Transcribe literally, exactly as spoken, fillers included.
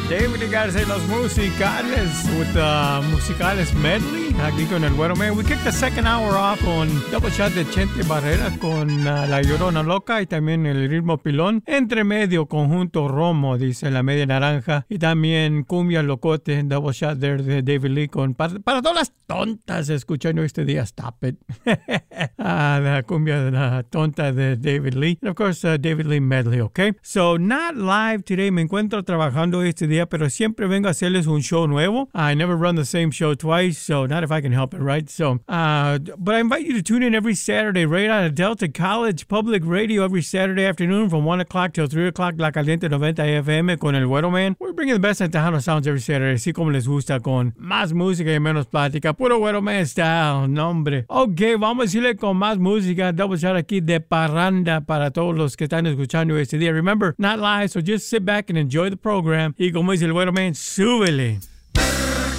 David Garza y los musicales with the musicales medley aquí con el Güero Man. We kicked the second hour off con Double Shot de Chente Barrera con uh, La Llorona Loca y también el ritmo pilón. Entre medio conjunto Romo, dice la media naranja. Y también Cumbia Locote, Double Shot there de David Lee con para, para todas las tontas escuchando este día. Stop it. uh, la cumbia de la tonta de David Lee. And of course, uh, David Lee medley, okay? So, not live today. Me encuentro trabajando este día, pero siempre vengo a hacerles un show nuevo. I never run the same show twice, so not if I can help it, right? So, uh, but I invite you to tune in every Saturday right out of Delta College Public Radio every Saturday afternoon from one o'clock till three o'clock, La Caliente noventa F M con el Güero Man. We're bringing the best Tejano sounds every Saturday, así como les gusta, con más música y menos plática. Puro Güero Man style, nombre. Ok, vamos a decirle con más música. Double Shot aquí de parranda para todos los que están escuchando este día. Remember, not live, so just sit back and enjoy the program. Y como dice el Güero Man, súbele.